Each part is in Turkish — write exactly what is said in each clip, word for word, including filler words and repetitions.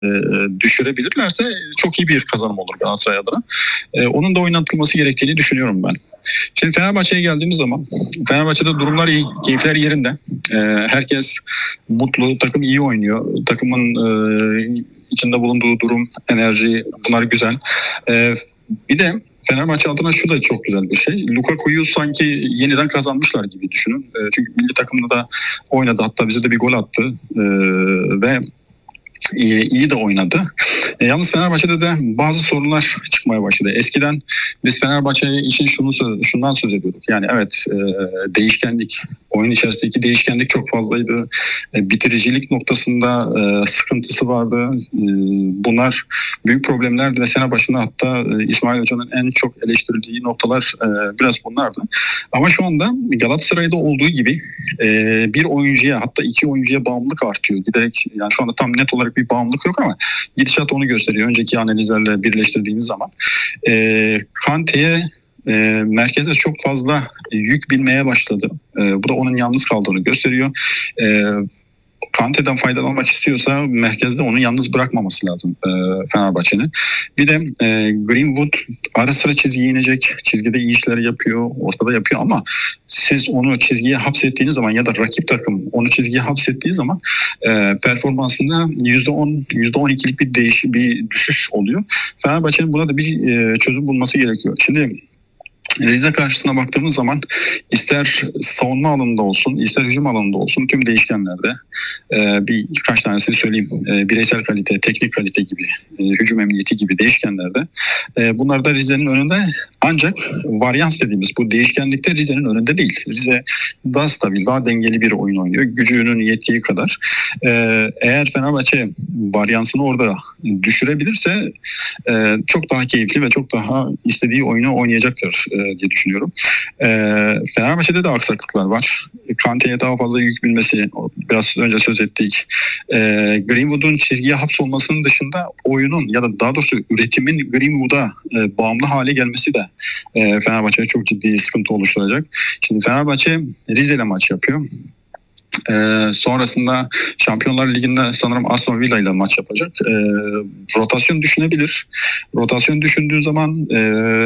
e, düşürebilirlerse çok iyi bir kazanım olur Galatasaray adına. E, onun da oynatılması gerektiğini düşünüyorum ben. Şimdi Fenerbahçe'ye geldiğimiz zaman Fenerbahçe'de durumlar iyi, keyifler yerinde. E, herkes mutlu, takım iyi oynuyor. Takımın e, içinde bulunduğu durum, enerji, bunlar güzel. E, bir de Fenerbahçe adına şu da çok güzel bir şey. Lukaku'yu sanki yeniden kazanmışlar gibi düşünün. E, çünkü milli takımda da oynadı. Hatta bize de bir gol attı. E, ve iyi, iyi de oynadı. E, yalnız Fenerbahçe'de de bazı sorunlar çıkmaya başladı. Eskiden biz Fenerbahçe için şunu şundan söz ediyorduk. Yani evet e, değişkenlik, oyun içerisindeki değişkenlik çok fazlaydı. E, bitiricilik noktasında e, sıkıntısı vardı. E, bunlar büyük problemlerdi ve sene başında hatta e, İsmail Hoca'nın en çok eleştirildiği noktalar e, biraz bunlardı. Ama şu anda Galatasaray'da olduğu gibi e, bir oyuncuya, hatta iki oyuncuya bağımlılık artıyor. Giderek, yani şu anda tam net olarak bir bağımlılık yok ama gidişat onu gösteriyor. Önceki analizlerle birleştirdiğimiz zaman. E, Kante'ye e, merkeze çok fazla yük binmeye başladı. E, bu da onun yalnız kaldığını gösteriyor. E, Kante'den faydalanmak istiyorsa merkezde onu yalnız bırakmaması lazım e, Fenerbahçe'nin. Bir de e, Greenwood ara sıra çizgiye inecek. Çizgide iyi işler yapıyor. Ortada yapıyor ama siz onu çizgiye hapsettiğiniz zaman ya da rakip takım onu çizgiye hapsettiği zaman e, performansında yüzde on, yüzde on ikilik bir değiş, bir düşüş oluyor. Fenerbahçe'nin buna da bir e, çözüm bulması gerekiyor. Şimdi Rize karşısına baktığımız zaman ister savunma alanında olsun, ister hücum alanında olsun tüm değişkenlerde e, bir birkaç tanesini söyleyeyim. E, bireysel kalite, teknik kalite gibi, e, hücum emniyeti gibi değişkenlerde. E, bunlar da Rize'nin önünde, ancak varyans dediğimiz bu değişkenlikte Rize'nin önünde değil. Rize daha stabil, daha dengeli bir oyun oynuyor. Gücünün yettiği kadar. E, eğer Fenerbahçe varyansını orada düşürebilirse e, çok daha keyifli ve çok daha istediği oyunu oynayacaktır e, diye düşünüyorum. E, Fenerbahçe'de de aksaklıklar var. Kante'ye daha fazla yük binmesi, biraz önce söz ettik. E, Greenwood'un çizgiye hapsolmasının dışında oyunun ya da daha doğrusu üretimin Greenwood'a e, bağımlı hale gelmesi de e, Fenerbahçe'ye çok ciddi sıkıntı oluşturacak. Şimdi Fenerbahçe Rize ile maç yapıyor. Ee, sonrasında Şampiyonlar Ligi'nde sanırım Aston Villa ile maç yapacak. Ee, rotasyon düşünebilir. Rotasyon düşündüğü zaman e,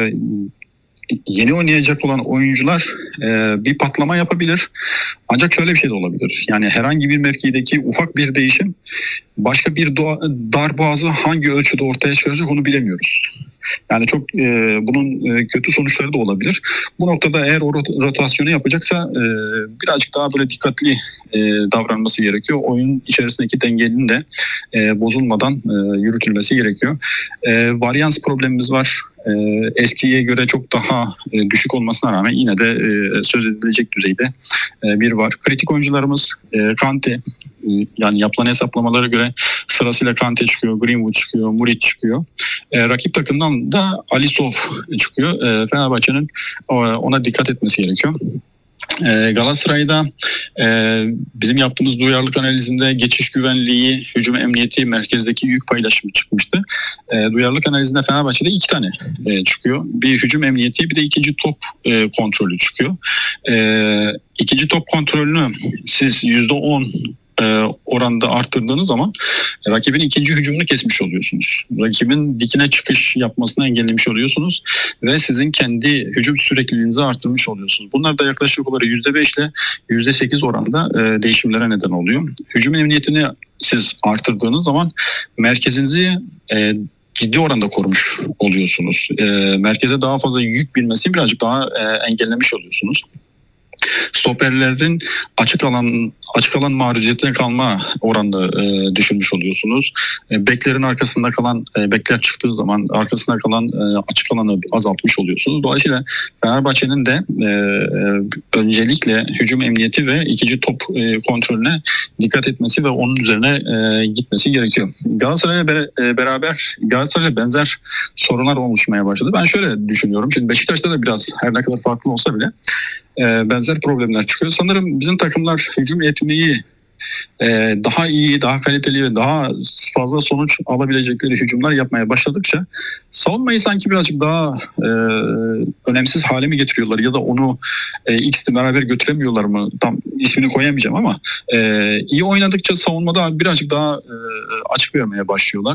yeni oynayacak olan oyuncular e, bir patlama yapabilir. Ancak şöyle bir şey de olabilir. Yani herhangi bir mevkideki ufak bir değişim başka bir doğa, darboğazı hangi ölçüde ortaya çıkaracak onu bilemiyoruz. Yani çok e, bunun e, kötü sonuçları da olabilir. Bu noktada eğer o rotasyonu yapacaksa e, birazcık daha böyle dikkatli e, davranması gerekiyor. Oyun içerisindeki dengenin de e, bozulmadan e, yürütülmesi gerekiyor. E, varyans problemimiz var. E, eskiye göre çok daha e, düşük olmasına rağmen yine de e, söz edilecek düzeyde e, bir var. Kritik oyuncularımız e, Kante, yani yapılan hesaplamalara göre sırasıyla Kante çıkıyor, Greenwood çıkıyor, Muric çıkıyor. E, rakip takımdan da Alisov çıkıyor. E, Fenerbahçe'nin ona dikkat etmesi gerekiyor. E, Galatasaray'da e, bizim yaptığımız duyarlılık analizinde geçiş güvenliği, hücum emniyeti, merkezdeki yük paylaşımı çıkmıştı. E, duyarlılık analizinde Fenerbahçe'de iki tane e, çıkıyor. Bir hücum emniyeti, bir de ikinci top e, kontrolü çıkıyor. E, ikinci top kontrolünü siz yüzde on oranda arttırdığınız zaman rakibin ikinci hücumunu kesmiş oluyorsunuz. Rakibin dikine çıkış yapmasını engellemiş oluyorsunuz ve sizin kendi hücum sürekliliğinizi arttırmış oluyorsunuz. Bunlar da yaklaşık olarak yüzde beş ile yüzde sekiz oranda değişimlere neden oluyor. Hücum emniyetini siz arttırdığınız zaman merkezinizi ciddi oranda korumuş oluyorsunuz. Merkeze daha fazla yük binmesini birazcık daha engellemiş oluyorsunuz. Stoperlerin açık alan açık alan maruziyetine kalma oranını e, düşürmüş oluyorsunuz. E, beklerin arkasında kalan e, bekler çıktığı zaman arkasında kalan e, açık alanı azaltmış oluyorsunuz. Dolayısıyla Fenerbahçe'nin de e, e, öncelikle hücum emniyeti ve ikinci top e, kontrolüne dikkat etmesi ve onun üzerine e, gitmesi gerekiyor. Galatasaray'la be, e, beraber Galatasaray'la benzer sorunlar oluşmaya başladı. Ben şöyle düşünüyorum. Şimdi Beşiktaş'ta da biraz her ne kadar farklı olsa bile e, benzer problemler çıkıyor. Sanırım bizim takımlar hücum etmeyi e, daha iyi, daha kaliteli ve daha fazla sonuç alabilecekleri hücumlar yapmaya başladıkça savunmayı sanki birazcık daha e, önemsiz hale mi getiriyorlar ya da onu e, X'le beraber götüremiyorlar mı? Tam ismini koyamayacağım ama e, iyi oynadıkça savunmada birazcık daha e, açık vermeye başlıyorlar.